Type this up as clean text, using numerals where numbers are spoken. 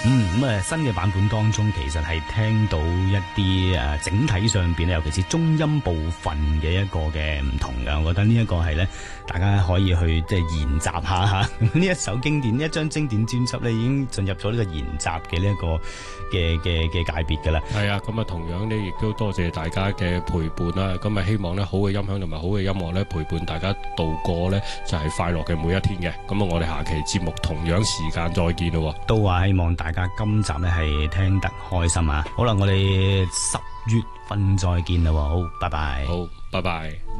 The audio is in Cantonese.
咁新嘅版本當中，其實係聽到一啲整體上邊咧，尤其是中音部分嘅一個嘅唔同嘅，我覺得呢一個係咧，大家可以去即係研習下嚇。呢一首經典，呢一張經典專輯咧，已經進入咗呢個研習嘅呢一個嘅界別㗎啦。 係啊，咁啊同樣呢，亦都多謝大家嘅陪伴啦。咁啊希望咧好嘅音響同埋好嘅音樂咧，陪伴大家度過咧就係快樂嘅每一天嘅。咁啊，我哋下期節目同樣時間再見咯。 都話希望大家今集咧係聽得開心啊！好啦，我哋10月份再見啦，好，拜拜。 好，拜拜。